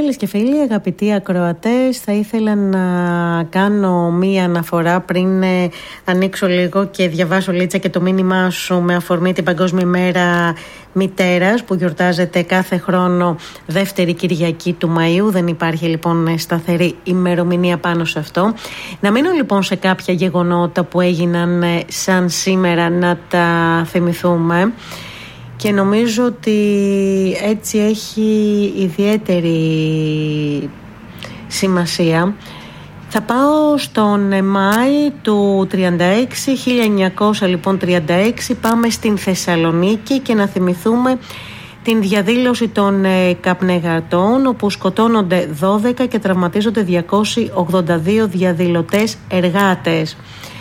Φίλες και φίλοι, αγαπητοί ακροατές, θα ήθελα να κάνω μία αναφορά πριν ανοίξω λίγο και διαβάσω, Λίτσα, και το μήνυμά σου με αφορμή την Παγκόσμια ημέρα μητέρας που γιορτάζεται κάθε χρόνο δεύτερη Κυριακή του Μαΐου. Δεν υπάρχει λοιπόν σταθερή ημερομηνία πάνω σε αυτό. Να μείνω λοιπόν σε κάποια γεγονότα που έγιναν σαν σήμερα να τα θυμηθούμε. Και νομίζω ότι έτσι έχει ιδιαίτερη σημασία. Θα πάω στον Μάη του 1936, λοιπόν 1936, πάμε στην Θεσσαλονίκη και να θυμηθούμε την διαδήλωση των καπνεγατών, όπου σκοτώνονται 12 και τραυματίζονται 282 διαδηλωτές εργάτες.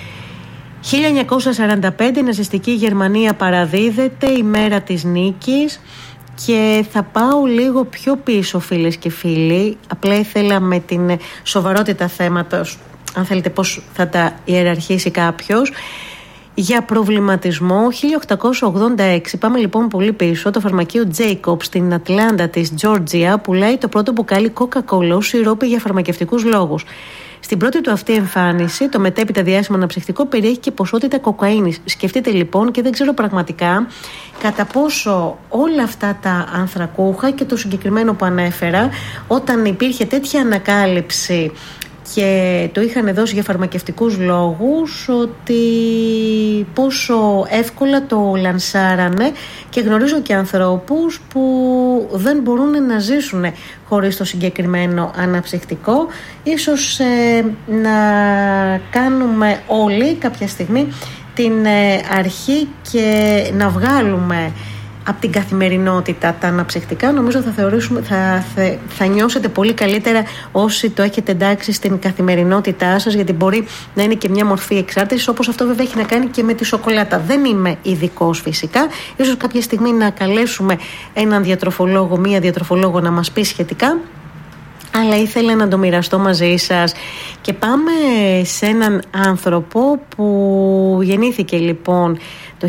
1945 η ναζιστική Γερμανία παραδίδεται, η μέρα της νίκης. Και θα πάω λίγο πιο πίσω, φίλες και φίλοι. Απλά ήθελα με την σοβαρότητα θέματος, αν θέλετε πώς θα τα ιεραρχήσει κάποιος, για προβληματισμό. 1886, πάμε λοιπόν πολύ πίσω. Το φαρμακείο Jacobs στην Ατλάντα της Τζόρτζια πουλάει το πρώτο μπουκάλι Coca-Cola ως σιρόπι για φαρμακευτικούς λόγους. Στην πρώτη του αυτή εμφάνιση, το μετέπειτα διάσημο αναψυκτικό περιέχει και ποσότητα κοκαίνης. Σκεφτείτε λοιπόν, και δεν ξέρω πραγματικά κατά πόσο όλα αυτά τα ανθρακούχα και το συγκεκριμένο που ανέφερα, όταν υπήρχε τέτοια ανακάλυψη και το είχαν δώσει για φαρμακευτικούς λόγους, ότι πόσο εύκολα το λανσάρανε, και γνωρίζω και ανθρώπους που δεν μπορούν να ζήσουν χωρίς το συγκεκριμένο αναψυκτικό. Ίσως να κάνουμε όλοι κάποια στιγμή την αρχή και να βγάλουμε από την καθημερινότητα τα αναψυκτικά. Νομίζω θα νιώσετε πολύ καλύτερα όσοι το έχετε εντάξει στην καθημερινότητά σας, γιατί μπορεί να είναι και μια μορφή εξάρτησης, όπως αυτό βέβαια έχει να κάνει και με τη σοκολάτα. Δεν είμαι ειδικός φυσικά. Ίσως κάποια στιγμή να καλέσουμε έναν διατροφολόγο, μία διατροφολόγο να μας πει σχετικά, αλλά ήθελα να το μοιραστώ μαζί σας. Και πάμε σε έναν άνθρωπο που γεννήθηκε λοιπόν το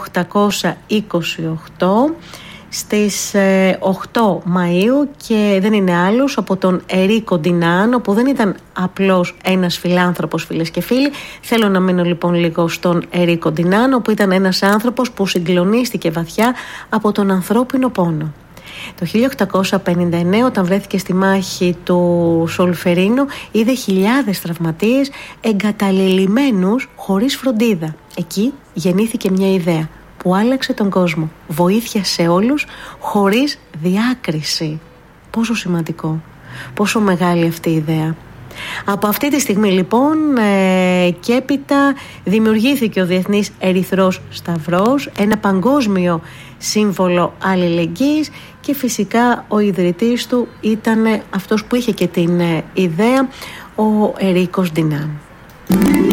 1828 στις 8 Μαΐου και δεν είναι άλλος από τον Ερίκο Ντινάνο, που δεν ήταν απλώς ένας φιλάνθρωπος, φίλες και φίλοι. Θέλω να μείνω λοιπόν λίγο στον Ερίκο Ντινάνο, που ήταν ένας άνθρωπος που συγκλονίστηκε βαθιά από τον ανθρώπινο πόνο. Το 1859, όταν βρέθηκε στη μάχη του Σολφερίνο, είδε χιλιάδες τραυματίες εγκαταλελειμμένους χωρίς φροντίδα. Εκεί γεννήθηκε μια ιδέα που άλλαξε τον κόσμο. Βοήθεια σε όλους, χωρίς διάκριση. Πόσο σημαντικό, πόσο μεγάλη αυτή η ιδέα. Από αυτή τη στιγμή λοιπόν και έπειτα δημιουργήθηκε ο Διεθνής Ερυθρός Σταυρός, ένα παγκόσμιο σύμβολο αλληλεγγύης, και φυσικά ο ιδρυτής του ήταν αυτός που είχε και την ιδέα, ο Ερίκος Ντινάνο.